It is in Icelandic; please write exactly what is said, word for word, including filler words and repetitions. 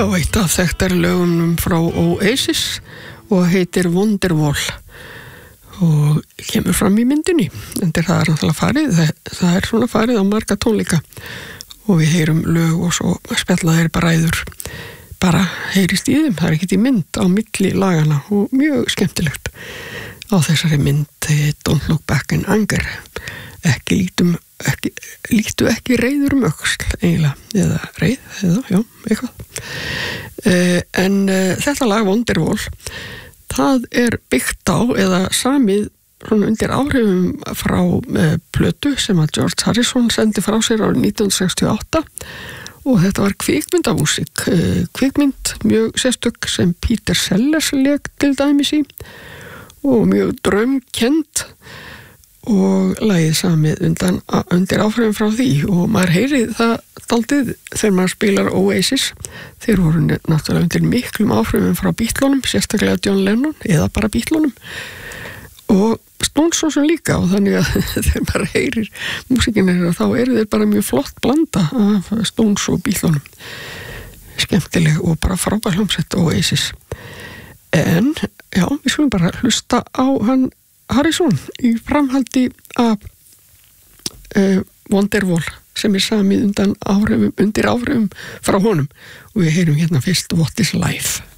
Já, eitt af þekktar lögunum frá Oasis og heitir Wonderwall og kemur fram í myndinni. En það er náttúrulega farið, það, það er svona farið á marga tónleika og við heyrum lög og svo spjallaðir bara ræður bara heyrist í þeim, það er ekkert í mynd á milli lagana og mjög skemmtilegt á þessari mynd Don't Look Back in Anger. Ekki lítum ekki, líktu ekki reiður um öxl eiginlega, eða reið, eða, já, eitthvað. Uh, en uh, þetta lag Wonderwall, það er byggt á eða samið svona undir áhrifum frá uh, plötu sem að George Harrison sendi frá sér árið nítján hundruð sextíu og átta og þetta var kvikmyndamúsík, uh, kvikmynd mjög sérstök sem Peter Sellers lék til dæmis í og mjög draumkennd og lagið samið undan, undir áfram frá því og maður heyrið það daldið þegar maður spilar Oasis. Þeir voru náttúrulega undir miklum áframum frá Beatlunum, sérstaklega John Lennon eða bara Beatlunum og Stones svo sem líka og þannig að þegar maður heyrir músíkina þá eru þeir bara mjög flott blanda af Stones og Beatlunum. Skemmtileg og bara frábær hljómsveit Oasis. En já, við skulum bara hlusta á hann Harrison í framhaldi af uh, Wonderwall sem er samið undan áhrifum, undir áhrifum frá honum og við heyrum hérna fyrst What is Life?